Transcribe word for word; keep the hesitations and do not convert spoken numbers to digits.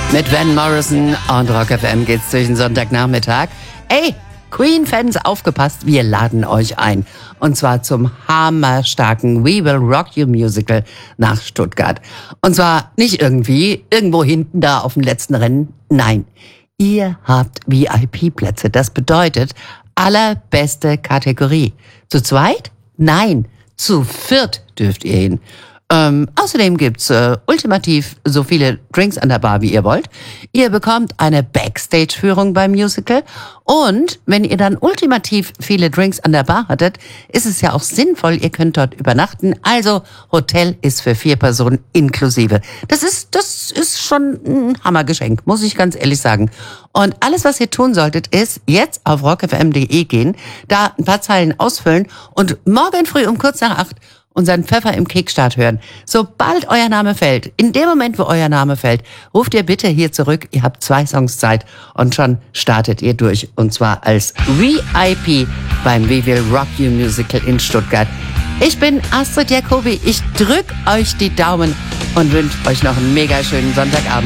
Mit Van Morrison und Rock F M geht's durch den Sonntagnachmittag. Ey, Queen-Fans, aufgepasst, wir laden euch ein. Und zwar zum hammerstarken We Will Rock You Musical nach Stuttgart. Und zwar nicht irgendwie, irgendwo hinten da auf dem letzten Rennen. Nein, ihr habt V I P-Plätze. Das bedeutet allerbeste Kategorie. Zu zweit? Nein, zu viert dürft ihr hin. Ähm, außerdem gibt's äh, ultimativ so viele Drinks an der Bar, wie ihr wollt. Ihr bekommt eine Backstage-Führung beim Musical. Und wenn ihr dann ultimativ viele Drinks an der Bar hattet, ist es ja auch sinnvoll, ihr könnt dort übernachten. Also Hotel ist für vier Personen inklusive. Das ist, das ist schon ein Hammergeschenk, muss ich ganz ehrlich sagen. Und alles, was ihr tun solltet, ist jetzt auf rock f m punkt d e gehen, da ein paar Zeilen ausfüllen und morgen früh um kurz nach acht unseren Pfeffer im Kickstart hören. Sobald euer Name fällt, in dem Moment, wo euer Name fällt, ruft ihr bitte hier zurück. Ihr habt zwei Songs Zeit und schon startet ihr durch. Und zwar als V I P beim We Will Rock You Musical in Stuttgart. Ich bin Astrid Jacobi. Ich drück euch die Daumen und wünsche euch noch einen mega schönen Sonntagabend.